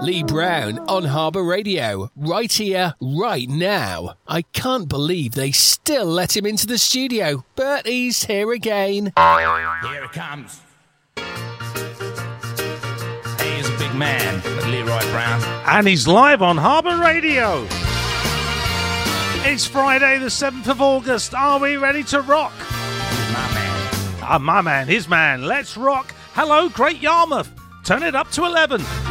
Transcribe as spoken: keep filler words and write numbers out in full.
Lee Brown on Harbour Radio, right here, right now. I can't believe they still let him into the studio, but he's here again. Here it comes. He is a big man, Leroy Brown. And he's live on Harbour Radio. It's Friday the seventh of August. Are we ready to rock? My man. Ah, my man, his man. Let's rock. Hello, Great Yarmouth. Turn it up to eleven.